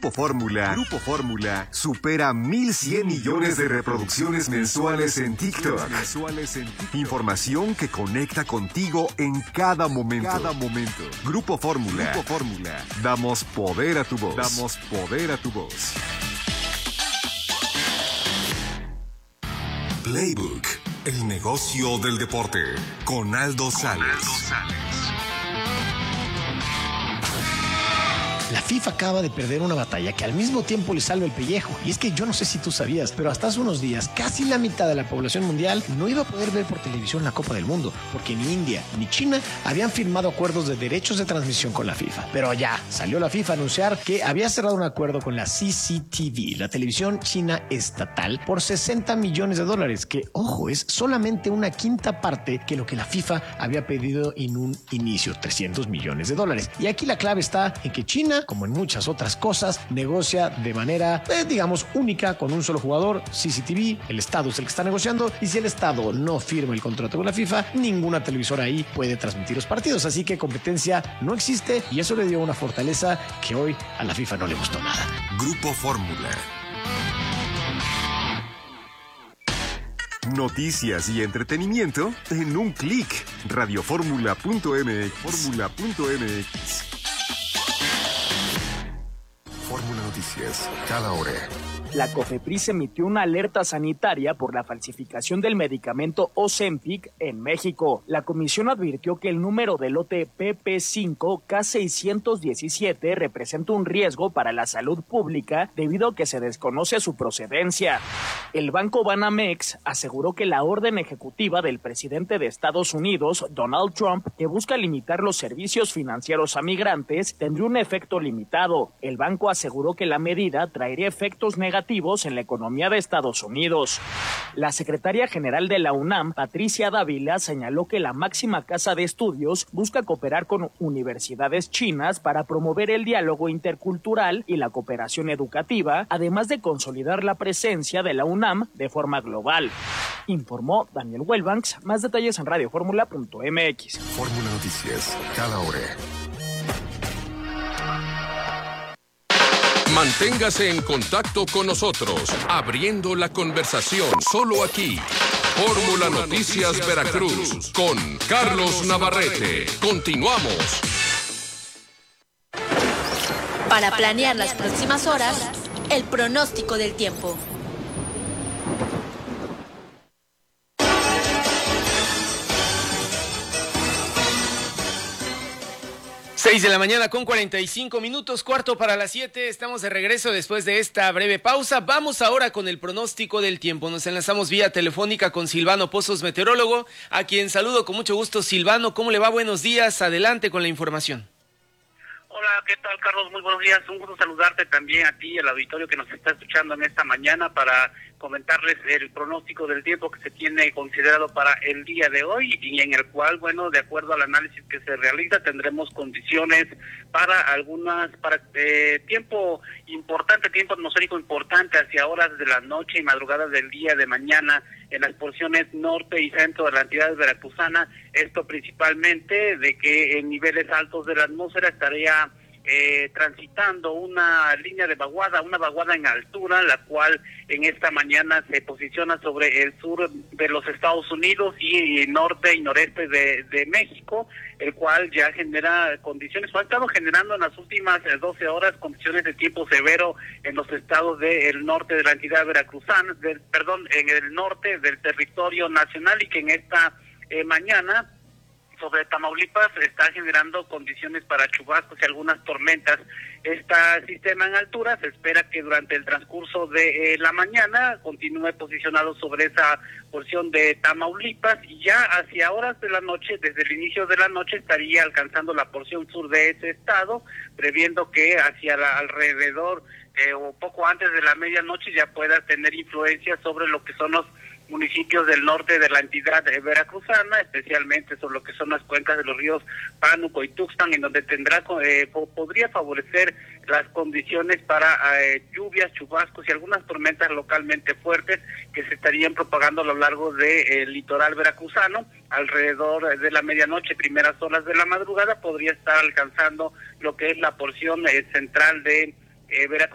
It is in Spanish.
Grupo Fórmula supera 1,100 millones de reproducciones mensuales en TikTok. Información que conecta contigo en cada momento. Grupo Fórmula. Damos poder a tu voz. Playbook, el negocio del deporte, con Aldo Sales. La FIFA acaba de perder una batalla que al mismo tiempo le salva el pellejo. Y es que yo no sé si tú sabías, pero hasta hace unos días casi la mitad de la población mundial no iba a poder ver por televisión la Copa del Mundo, porque ni India ni China habían firmado acuerdos de derechos de transmisión con la FIFA. Pero ya salió la FIFA a anunciar que había cerrado un acuerdo con la CCTV, la televisión china estatal, por $60 millones, que, ojo, es solamente una quinta parte que lo que la FIFA había pedido en un inicio, $300 millones. Y aquí la clave está en que China, como en muchas otras cosas, negocia de manera, digamos, única con un solo jugador, CCTV. El Estado es el que está negociando, y si el Estado no firma el contrato con la FIFA, ninguna televisora ahí puede transmitir los partidos. Así que competencia no existe, y eso le dio una fortaleza que hoy a la FIFA no le gustó nada. Grupo Fórmula. Noticias y entretenimiento en un clic. Radioformula.mx. Fórmula Noticias, cada hora. La COFEPRIS emitió una alerta sanitaria por la falsificación del medicamento Ozempic en México. La comisión advirtió que el número de lote PP5K617 representa un riesgo para la salud pública debido a que se desconoce su procedencia. El banco Banamex aseguró que la orden ejecutiva del presidente de Estados Unidos, Donald Trump, que busca limitar los servicios financieros a migrantes, tendría un efecto limitado. El banco aseguró que la medida traería efectos negativos en la economía de Estados Unidos. La secretaria general de la UNAM, Patricia Dávila, señaló que la máxima casa de estudios busca cooperar con universidades chinas para promover el diálogo intercultural y la cooperación educativa, además de consolidar la presencia de la UNAM de forma global. Informó Daniel Wellbanks. Más detalles en radioformula.mx. Fórmula Noticias, cada hora. Manténgase en contacto con nosotros, abriendo la conversación, solo aquí. Fórmula Noticias Veracruz, con Carlos Navarrete. Continuamos. Para planear las próximas horas, el pronóstico del tiempo. 6 de la mañana con 45 minutos, cuarto para las 7. Estamos de regreso después de esta breve pausa. Vamos ahora con el pronóstico del tiempo. Nos enlazamos vía telefónica con Silvano Pozos, meteorólogo, a quien saludo con mucho gusto. Silvano, ¿cómo le va? Buenos días. Adelante con la información. Hola, ¿qué tal, Carlos? Muy buenos días. Un gusto saludarte también a ti y al auditorio que nos está escuchando en esta mañana para comentarles el pronóstico del tiempo que se tiene considerado para el día de hoy y en el cual, bueno, de acuerdo al análisis que se realiza, tendremos condiciones para tiempo importante, tiempo atmosférico importante hacia horas de la noche y madrugadas del día de mañana en las porciones norte y centro de la entidad veracruzana. Esto principalmente de que en niveles altos de la atmósfera estaría transitando una línea de vaguada, una vaguada en altura, la cual en esta mañana se posiciona sobre el sur de los Estados Unidos y norte y noreste de México, el cual ya genera condiciones, o ha estado generando en las últimas 12 horas condiciones de tiempo severo en los estados del norte de la entidad veracruzana, en el norte del territorio nacional, y que en esta mañana sobre Tamaulipas está generando condiciones para chubascos y algunas tormentas. Este sistema en altura se espera que durante el transcurso de la mañana continúe posicionado sobre esa porción de Tamaulipas, y ya hacia horas de la noche, desde el inicio de la noche, estaría alcanzando la porción sur de ese estado, previendo que hacia alrededor o poco antes de la medianoche ya pueda tener influencia sobre lo que son los municipios del norte de la entidad veracruzana, especialmente sobre lo que son las cuencas de los ríos Pánuco y Tuxpan, en donde podría favorecer las condiciones para lluvias, chubascos y algunas tormentas localmente fuertes que se estarían propagando a lo largo del litoral veracruzano. Alrededor de la medianoche, primeras horas de la madrugada, podría estar alcanzando lo que es la porción central de Veracruz.